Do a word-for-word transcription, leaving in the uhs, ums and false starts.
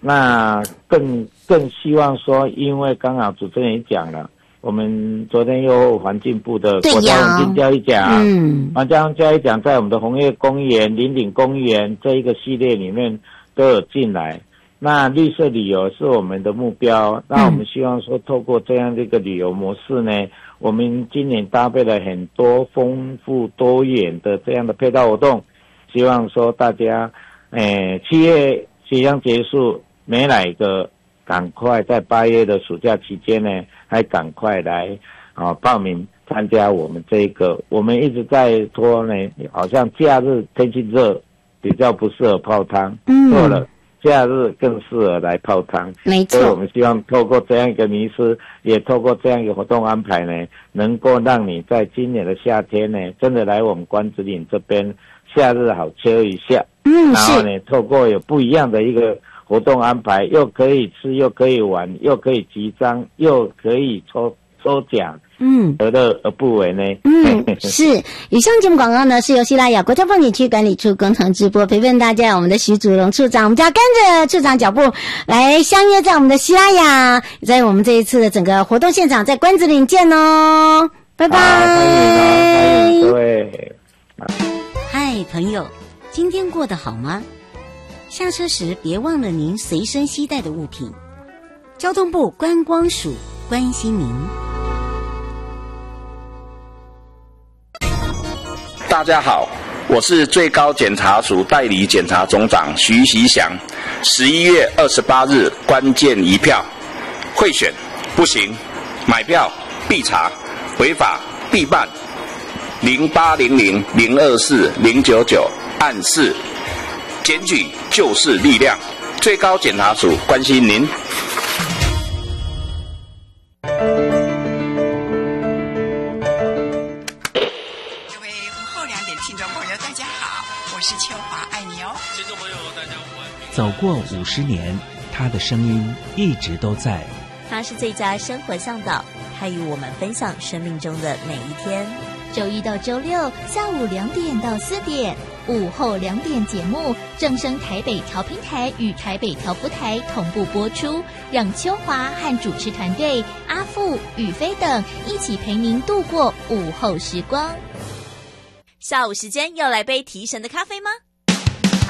那更更希望说，因为刚好主持人也讲了，我们昨天又环境部的国家环境教育奖，嗯，国家教育奖在我们的红叶公园、林顶公园这一个系列里面都有进来。那绿色旅游是我们的目标，那我们希望说透过这样的一个旅游模式呢，我们今年搭配了很多丰富多元的这样的配套活动，希望说大家，诶，七月即将结束，没哪个赶快在八月的暑假期间呢，还赶快来啊报名参加我们这个，我们一直在拖呢，好像假日天气热，比较不适合泡汤，嗯，错了。假日更适合来泡汤， 没错。 所以我们希望透过这样一个迷思，也透过这样一个活动安排呢，能够让你在今年的夏天呢，真的来我们关子岭这边夏日好休一下。嗯，然后呢，透过有不一样的一个活动安排，又可以吃，又可以玩，又可以集章，又可以抽抽奖。嗯，何乐而不为呢？ 嗯，是。以上节目广告呢，是由西拉雅国家风景区管理处工程直播，陪伴大家。我们的徐祖荣处长，我们就要跟着处长脚步来相约在我们的西拉雅，在我们这一次的整个活动现场，在关子岭见哦，拜拜。 欢迎各位。 嗨，朋友，今天过得好吗？下车时别忘了您随身携带的物品。交通部观光署关心您。 大家好，我是最高检察署代理检察总长徐习祥。十一月二十八日关键一票，贿选不行，买票必查，违法必办。零八零零零二四零九九案四，检举就是力量。最高检察署关心您。 走过五十年，他的声音一直都在。 他是最佳生活向导，他与我们分享生命中的每一天。 周一到周六下午两点到四点，午后两点节目正声台北调频台与台北调布台同步播出，让秋华和主持团队阿富、宇飞等一起陪您度过午后时光。 下午时间要来杯提神的咖啡吗？